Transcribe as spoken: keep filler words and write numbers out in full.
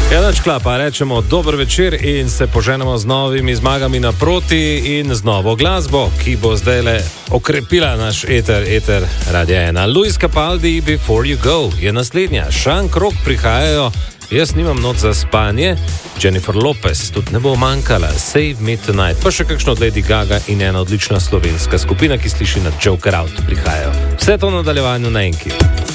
Enoč klapa, rečemo dober večer in se poženemo z novimi zmagami naproti in z novo glasbo, ki bo zdaj le okrepila naš eter, eter Radia ena. Luis Capaldi, Before You Go je naslednja. Sean Krog prihajajo, jaz nimam noč za spanje, Jennifer Lopez tudi ne bo manjkala, Save Me Tonight, pa še kakšno od Lady Gaga in ena odlična slovenska skupina, ki sliši na Joker Out prihajajo. Vse to v nadaljevanju na Enki.